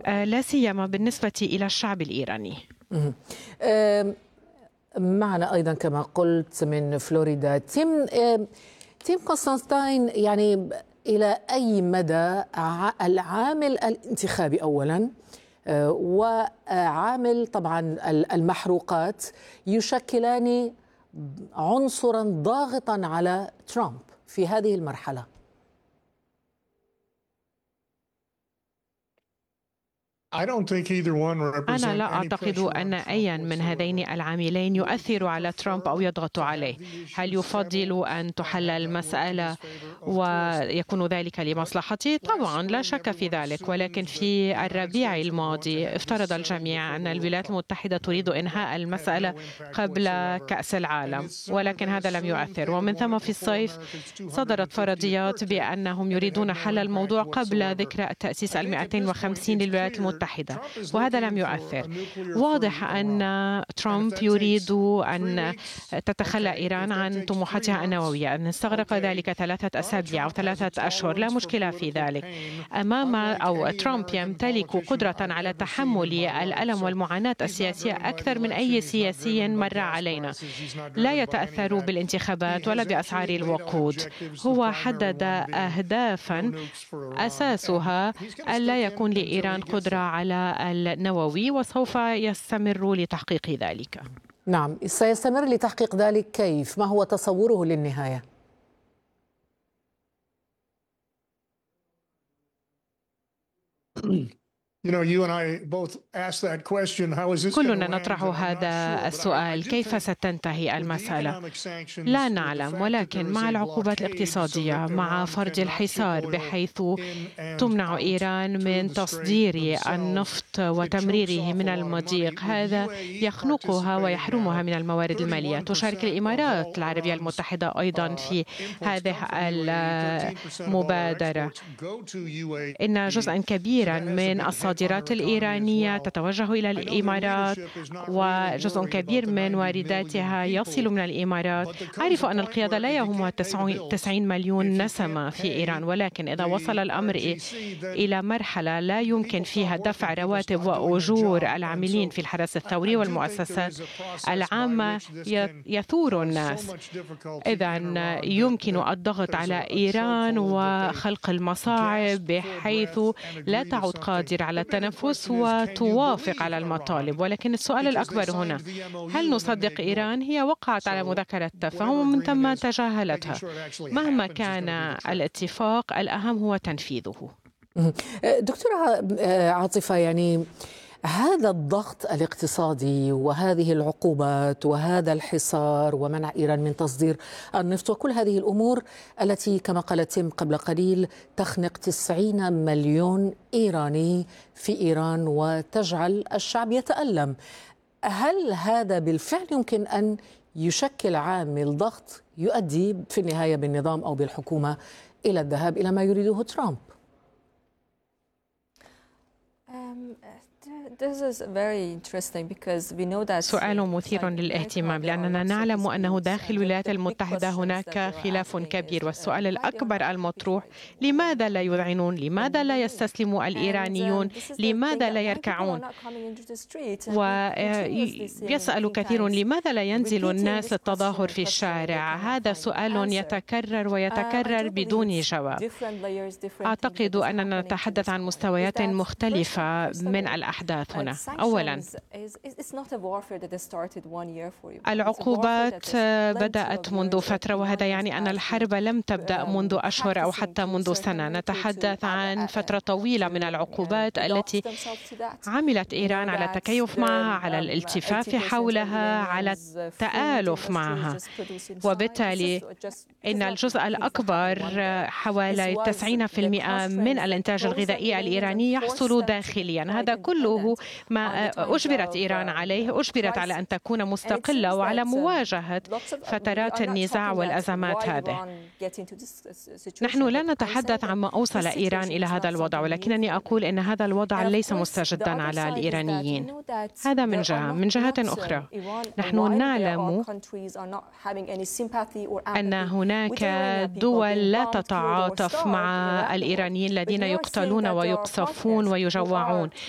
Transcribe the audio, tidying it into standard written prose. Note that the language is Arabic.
لا سيما بالنسبة إلى الشعب الإيراني. معنا أيضا كما قلت من فلوريدا تيم قسطنطين، يعني إلى أي مدى العامل الانتخابي أولا وعامل طبعا المحروقات يشكلان عنصرا ضاغطا على ترامب في هذه المرحلة؟ أنا لا أعتقد أن أي من هذين العاملين يؤثر على ترامب أو يضغط عليه. هل يفضل أن تحل المسألة ويكون ذلك لمصلحته؟ طبعا لا شك في ذلك، ولكن في الربيع الماضي افترض الجميع أن الولايات المتحدة تريد إنهاء المسألة قبل كأس العالم، ولكن هذا لم يؤثر. ومن ثم في الصيف صدرت فرضيات بأنهم يريدون حل الموضوع قبل ذكرى تأسيس 250 للولايات المتحدة، وهذا لم يؤثر. واضح أن ترامب يريد أن تتخلى إيران عن طموحاتها النووية، أن استغرق ذلك 3 أسابيع أو 3 أشهر، لا مشكلة في ذلك. ترامب يمتلك قدرة على تحمل الألم والمعاناة السياسية أكثر من أي سياسي مر علينا. لا يتأثر بالانتخابات ولا بأسعار الوقود. هو حدد أهدافا أساسها ألا يكون لإيران قدرة على النووي، وسوف يستمر لتحقيق ذلك. نعم، سيستمر لتحقيق ذلك. كيف؟ ما هو تصوره للنهاية؟ كلنا نطرح هذا السؤال: كيف ستنتهي المسألة؟ لا نعلم، ولكن مع العقوبات الاقتصادية، مع فرض الحصار بحيث تمنع إيران من تصدير النفط وتمريره من المضيق، هذا يخنقها ويحرمها من الموارد المالية. تشارك الإمارات العربية المتحدة أيضا في هذه المبادرة. إن جزءا كبيرا من الصادرات الإيرانية تتوجه إلى الإمارات، وجزء كبير من وارداتها يصل من الإمارات. أعرف أن القيادة لا يهمها 90 مليون نسمة في إيران، ولكن إذا وصل الأمر إلى مرحلة لا يمكن فيها دفع رواتب وأجور العاملين في الحرس الثوري والمؤسسات العامة، يثور الناس. إذن يمكن الضغط على إيران وخلق المصاعب بحيث لا تعود قادرة على التنفس وتوافق على المطالب. ولكن السؤال الأكبر هنا: هل نصدق إيران؟ هي وقعت على مذكرة تفاهم ومن ثم تجاهلتها. مهما كان الاتفاق، الأهم هو تنفيذه. دكتورة عاطفة، يعني هذا الضغط الاقتصادي وهذه العقوبات وهذا الحصار ومنع إيران من تصدير النفط وكل هذه الأمور التي كما قال تيم قبل قليل تخنق 90 مليون إيراني في إيران وتجعل الشعب يتألم، هل هذا بالفعل يمكن أن يشكل عامل ضغط يؤدي في النهاية بالنظام أو بالحكومة إلى الذهاب إلى ما يريده ترامب؟ سؤال مثير للاهتمام، لأننا نعلم أنه داخل الولايات المتحدة هناك خلاف كبير، والسؤال الأكبر المطروح: لماذا لا يذعنون؟ لماذا لا يستسلم الإيرانيون؟ لماذا لا يركعون؟ ويسأل كثير: لماذا لا ينزل الناس للتظاهر في الشارع؟ هذا سؤال يتكرر ويتكرر بدون جواب. أعتقد أننا نتحدث عن مستويات مختلفة من الأحداث هنا. أولا، العقوبات بدأت منذ فترة، وهذا يعني أن الحرب لم تبدأ منذ أشهر أو حتى منذ سنة. نتحدث عن فترة طويلة من العقوبات التي عملت إيران على التكيف معها، على الالتفاف حولها، على التآلف معها. وبالتالي إن الجزء الأكبر حوالي 90% من الإنتاج الغذائي الإيراني يحصل داخليا. هذا كله ما أجبرت إيران عليه، أجبرت على أن تكون مستقلة وعلى مواجهة فترات النزاع والأزمات هذه. نحن لا نتحدث عما أوصل إيران إلى هذا الوضع، ولكنني أقول أن هذا الوضع ليس مستجدا على الإيرانيين. هذا من جهة. من جهة أخرى، نحن نعلم أن هناك دول لا تتعاطف مع الإيرانيين الذين يقتلون ويقصفون ويجوعون.